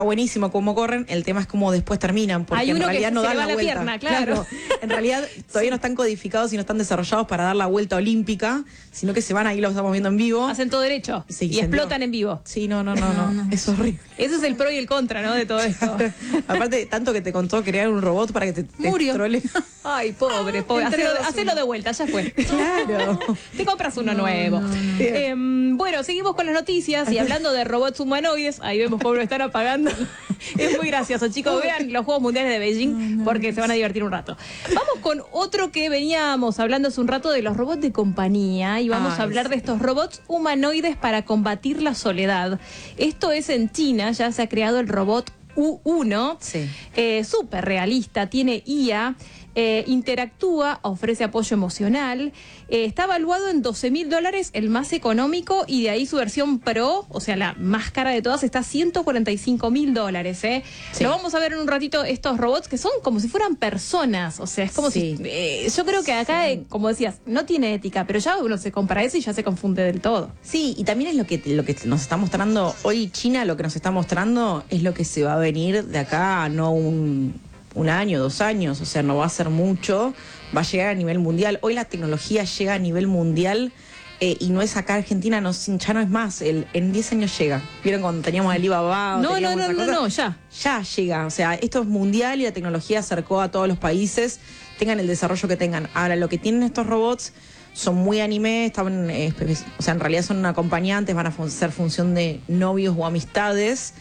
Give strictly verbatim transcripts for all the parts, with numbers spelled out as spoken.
buenísimo cómo corren, el tema es cómo después terminan, porque Hay uno en realidad que no se dan le va la, la vuelta. pierna, claro. En realidad todavía sí. no están codificados y no están desarrollados para dar la vuelta olímpica, sino que se van, ahí los estamos viendo en vivo. Hacen todo derecho sí, y explotan en vivo. Sí, no, no, no, no, no. Es horrible. Ese es el pro y el contra, ¿no? De todo esto. Aparte, tanto que te contó crear un robot para que te, te Murió. trole. Ay, pobre, pobre. Hacelo, hacelo de vuelta, ya fue. Claro. Te compras uno no, nuevo. No, no. Eh, bueno, seguimos con las noticias y hablando de robots humanoides, ahí vemos cómo lo están apagando. Es muy gracioso, chicos. Vean los Juegos Mundiales de Beijing porque se van a divertir un rato. Vamos con otro que veníamos hablando hace un rato de los robots de compañía y vamos Ay, a hablar sí. de estos robots humanoides para combatir la soledad. Esto es en China, ya se ha creado el robot U uno, sí. eh, súper realista, tiene I A. Eh, interactúa, ofrece apoyo emocional, eh, está evaluado en doce mil dólares, el más económico, y de ahí su versión Pro, o sea, la más cara de todas, está a ciento cuarenta y cinco mil dólares. ¿eh? Sí. Lo vamos a ver en un ratito, estos robots que son como si fueran personas, o sea, es como sí. si... Eh, yo creo que acá, sí. eh, como decías, no tiene ética, pero ya uno se compra eso y ya se confunde del todo. Sí, y también es lo que, lo que nos está mostrando hoy China, lo que nos está mostrando es lo que se va a venir de acá, no un... un año, dos años, o sea, no va a ser mucho, va a llegar a nivel mundial. Hoy la tecnología llega a nivel mundial eh, y no es acá Argentina, no, ya no es más, el, en diez años llega. ¿Vieron cuando teníamos el Alibaba? No, no, no, no, no, ya. Ya llega, o sea, esto es mundial y la tecnología acercó a todos los países, tengan el desarrollo que tengan. Ahora, lo que tienen estos robots son muy anime, estaban, eh, o sea, en realidad son acompañantes, van a fun- ser función de novios o amistades.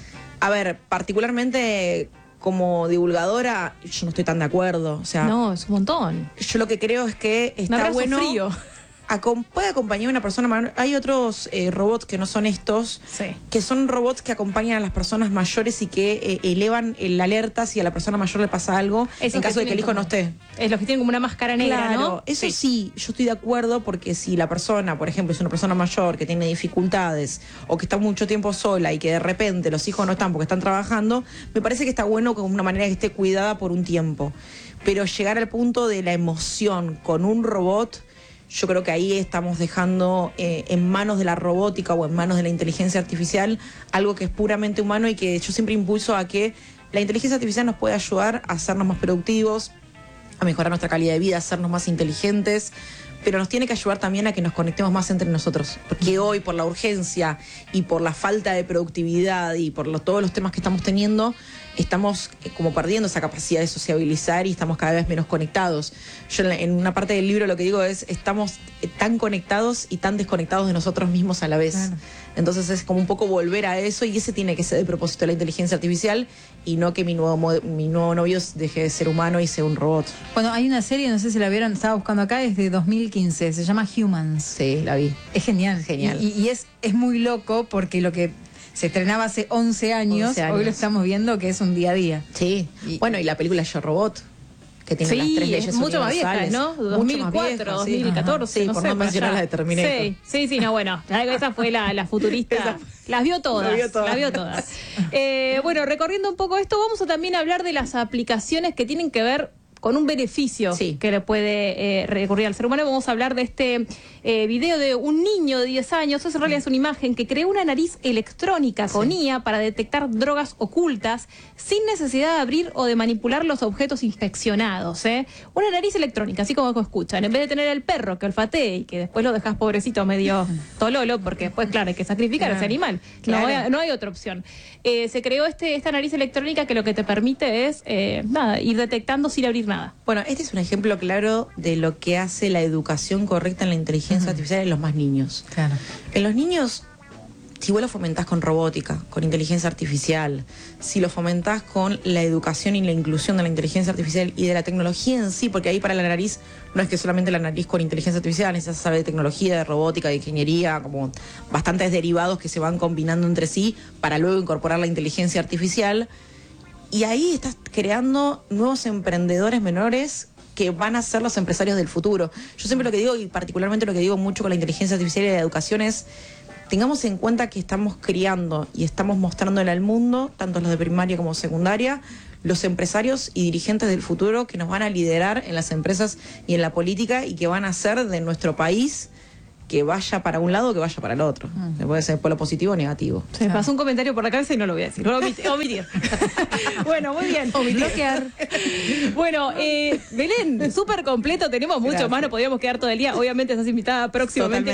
A ver, particularmente... como divulgadora, yo no estoy tan de acuerdo. O sea, no, es un montón. Yo lo que creo es que está no bueno. Frío. Acom puede acompañar a una persona mayor. Hay otros eh, robots que no son estos, sí. que son robots que acompañan a las personas mayores y que eh, elevan el alerta si a la persona mayor le pasa algo, Esos en caso de que el hijo como, no esté. Es los que tienen como una máscara negra, claro, ¿no? Eso sí. sí, yo estoy de acuerdo porque si la persona, por ejemplo, es una persona mayor que tiene dificultades o que está mucho tiempo sola y que de repente los hijos no están porque están trabajando, me parece que está bueno como una manera que esté cuidada por un tiempo. Pero llegar al punto de la emoción con un robot... Yo creo que ahí estamos dejando eh, en manos de la robótica o en manos de la inteligencia artificial algo que es puramente humano y que yo siempre impulso a que la inteligencia artificial nos puede ayudar a hacernos más productivos, a mejorar nuestra calidad de vida, a hacernos más inteligentes, pero nos tiene que ayudar también a que nos conectemos más entre nosotros. Porque hoy, por la urgencia y por la falta de productividad y por lo, todos los temas que estamos teniendo, estamos eh, como perdiendo esa capacidad de sociabilizar y estamos cada vez menos conectados. Yo en, la, en una parte del libro lo que digo es, estamos eh, tan conectados y tan desconectados de nosotros mismos a la vez. Claro. Entonces es como un poco volver a eso y ese tiene que ser el propósito de la inteligencia artificial y no que mi nuevo, mi nuevo novio deje de ser humano y sea un robot. Bueno, hay una serie, no sé si la vieron, estaba buscando acá, es de dos mil quince, se llama Humans. Sí, la vi. Es genial. Genial. Y, y es, es muy loco porque lo que... se estrenaba hace once años, once años, hoy lo estamos viendo que es un día a día. Sí, y, bueno, y la película Yo Robot, que tiene sí, las tres leyes es mucho más vieja, ¿no? dos mil cuatro, dos mil catorce, sí, no por sé, no mencionar la de Terminator. Sí, sí, sí, no, bueno, esa fue la, la futurista. Esa, las vio todas, las vio todas. Las vio todas. eh, bueno, recorriendo un poco esto, vamos a también hablar de las aplicaciones que tienen que ver con un beneficio sí. que le puede eh, recurrir al ser humano. Vamos a hablar de este eh, video de un niño de diez años, eso en realidad es una imagen, que creó una nariz electrónica con sí. I A para detectar drogas ocultas sin necesidad de abrir o de manipular los objetos inspeccionados. ¿eh? Una nariz electrónica, así como escuchan. En vez de tener el perro que olfatee y que después lo dejas pobrecito medio tololo, porque después, claro, hay que sacrificar claro. a ese animal. Claro. No, hay, no hay otra opción. Eh, se creó este, esta nariz electrónica que lo que te permite es eh, nada, ir detectando sin abrir nada. Bueno, este es un ejemplo claro de lo que hace la educación correcta en la inteligencia uh-huh. artificial en los más niños. Claro. En los niños, si vos lo fomentás con robótica, con inteligencia artificial, si lo fomentás con la educación y la inclusión de la inteligencia artificial y de la tecnología en sí, porque ahí para la nariz no es que solamente la nariz con inteligencia artificial, necesitas saber de tecnología, de robótica, de ingeniería, como bastantes derivados que se van combinando entre sí para luego incorporar la inteligencia artificial. Y ahí estás creando nuevos emprendedores menores que van a ser los empresarios del futuro. Yo siempre lo que digo, y particularmente lo que digo mucho con la inteligencia artificial y la educación es, tengamos en cuenta que estamos criando y estamos mostrándole al mundo, tanto los de primaria como secundaria, los empresarios y dirigentes del futuro que nos van a liderar en las empresas y en la política y que van a hacer de nuestro país, que vaya para un lado o que vaya para el otro. Mm. Puede ser polo positivo o negativo. Se me pasó un comentario por la cabeza y no lo voy a decir. Lo voy a omitir. Bueno, muy bien. Bloquear. Bueno, eh, Belén, súper completo. Tenemos mucho Gracias. más. No podíamos quedar todo el día. Obviamente estás invitada próximamente. Totalmente.